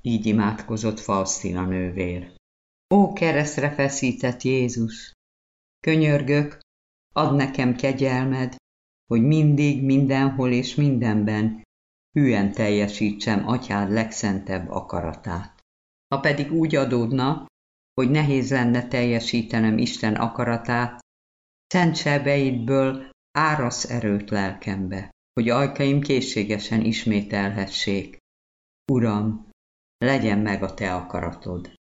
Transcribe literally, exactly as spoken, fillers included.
Így imádkozott Faustina nővér. Ó, keresztre feszített Jézus! Könyörgök, add nekem kegyelmed, hogy mindig, mindenhol és mindenben hűen teljesítsem Atyád legszentebb akaratát. Ha pedig úgy adódna, hogy nehéz lenne teljesítenem Isten akaratát, szent sebeidből árasz erőt lelkembe, hogy ajkaim készségesen ismételhessék. Uram, legyen meg a te akaratod.